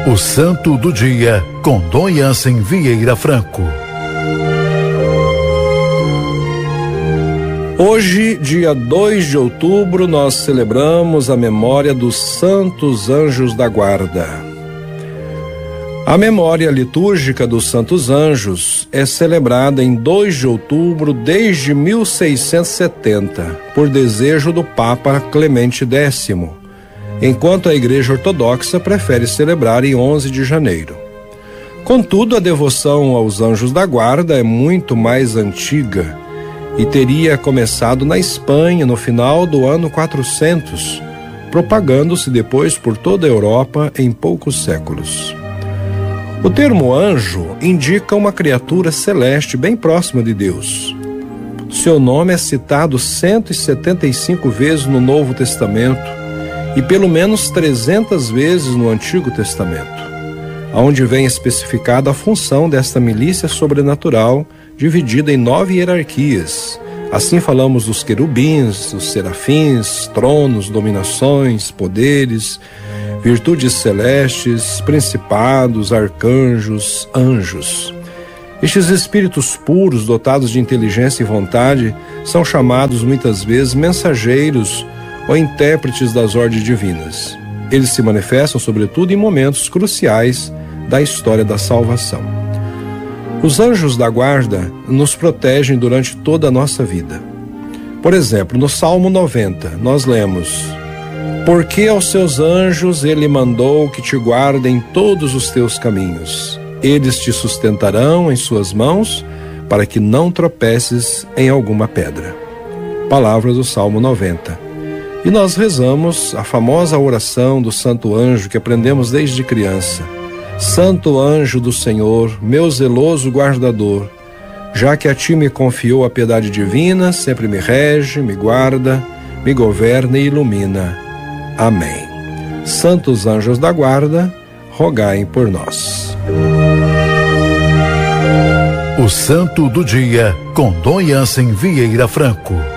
O Santo do Dia, com Dom Jansen Vieira Franco. Hoje, dia 2 de outubro, nós celebramos a memória dos Santos Anjos da Guarda. A memória litúrgica dos Santos Anjos é celebrada em 2 de outubro desde 1670, por desejo do Papa Clemente X, enquanto a Igreja Ortodoxa prefere celebrar em 11 de janeiro. Contudo, a devoção aos Anjos da Guarda é muito mais antiga e teria começado na Espanha no final do ano 400, propagando-se depois por toda a Europa em poucos séculos. O termo anjo indica uma criatura celeste bem próxima de Deus. Seu nome é citado 175 vezes no Novo Testamento e pelo menos 300 vezes no Antigo Testamento, onde vem especificada a função desta milícia sobrenatural dividida em 9 hierarquias. Assim falamos dos querubins, dos serafins, tronos, dominações, poderes, virtudes celestes, principados, arcanjos, anjos. Estes espíritos puros, dotados de inteligência e vontade, são chamados muitas vezes mensageiros ou intérpretes das ordens divinas. Eles se manifestam sobretudo em momentos cruciais da história da salvação. Os anjos da guarda nos protegem durante toda a nossa vida. Por exemplo, no Salmo 90, nós lemos: porque aos seus anjos ele mandou que te guardem todos os teus caminhos. Eles te sustentarão em suas mãos, para que não tropeces em alguma pedra. Palavra do Salmo 90. E nós rezamos a famosa oração do Santo Anjo que aprendemos desde criança. Santo Anjo do Senhor, meu zeloso guardador, já que a ti me confiou a piedade divina, sempre me rege, me guarda, me governa e ilumina. Amém. Santos Anjos da Guarda, rogai por nós. O Santo do Dia, com Dom Jansen Vieira Franco.